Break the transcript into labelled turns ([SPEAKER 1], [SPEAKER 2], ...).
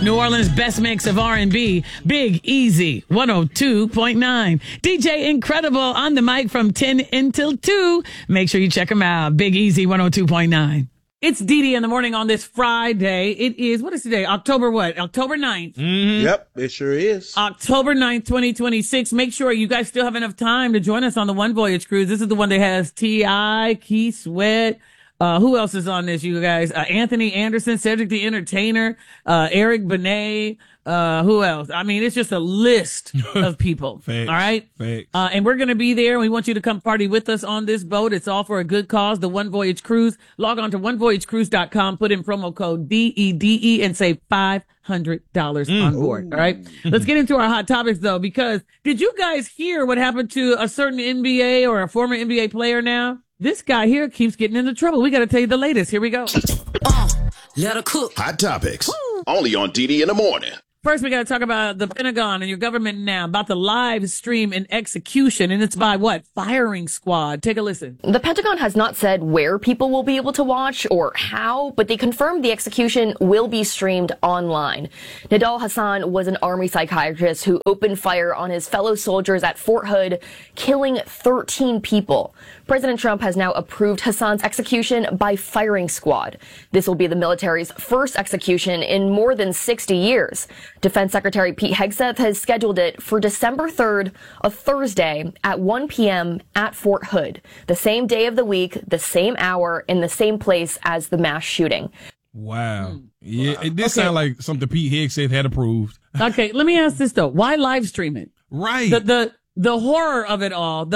[SPEAKER 1] New Orleans' best mix of R&B, Big Easy, 102.9. DJ Incredible on the mic from 10 until 2. Make sure you check him out. Big Easy, 102.9. It's Dee in the morning on this Friday. It is, what is today? October what? October 9th.
[SPEAKER 2] Mm-hmm. Yep, it sure is.
[SPEAKER 1] October 9th, 2026. Make sure you guys still have enough time to join us on the One Voyage Cruise. This is the one that has T.I., Keith Sweat. Who else is on this, you guys? Anthony Anderson, Cedric the Entertainer, Eric Benet. Who else? I mean, it's just a list of people.
[SPEAKER 3] Facts,
[SPEAKER 1] all right.
[SPEAKER 3] Facts.
[SPEAKER 1] And we're going to be there. We want you to come party with us on this boat. It's all for a good cause. The One Voyage Cruise. Log on to onevoyagecruise.com, put in promo code DEDE and save $500 on board. All right. Let's get into our hot topics though, because did you guys hear what happened to a certain NBA or a former NBA player now? This guy here keeps getting into trouble. We got to tell you the latest. Here we go.
[SPEAKER 4] Let her cook.
[SPEAKER 5] Hot topics. Only on DD in the morning.
[SPEAKER 1] First, we got to talk about the Pentagon and your government now, about the live stream and execution. And it's by what? Firing Squad. Take a listen.
[SPEAKER 6] The Pentagon has not said where people will be able to watch or how, but they confirmed the execution will be streamed online. Nidal Hassan was an army psychiatrist who opened fire on his fellow soldiers at Fort Hood, killing 13 people. President Trump has now approved Hassan's execution by firing squad. This will be the military's first execution in more than 60 years. Defense Secretary Pete Hegseth has scheduled it for December 3rd, a Thursday, at 1 p.m. at Fort Hood, the same day of the week, the same hour, in the same place as the mass shooting.
[SPEAKER 3] Wow. Yeah, it did sound like something Pete Hegseth had approved.
[SPEAKER 1] Okay, let me ask this though. Why live stream it?
[SPEAKER 3] Right.
[SPEAKER 1] The horror of it all.